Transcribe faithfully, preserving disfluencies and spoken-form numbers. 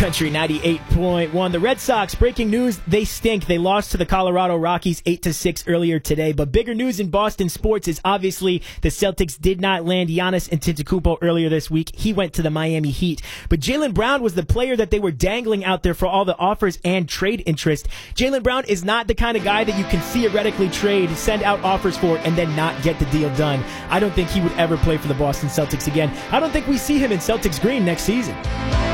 Country ninety-eight point one. The Red Sox, breaking news, they stink. They lost to the Colorado Rockies eight to six earlier today. But bigger news in Boston sports is obviously the Celtics did not land Giannis Antetokounmpo earlier this week. He went to the Miami Heat. But Jaylen Brown was the player that they were dangling out there for all the offers and trade interest. Jaylen Brown is not the kind of guy that you can theoretically trade, send out offers for, and then not get the deal done. I don't think he would ever play for the Boston Celtics again. I don't think we see him in Celtics green next season.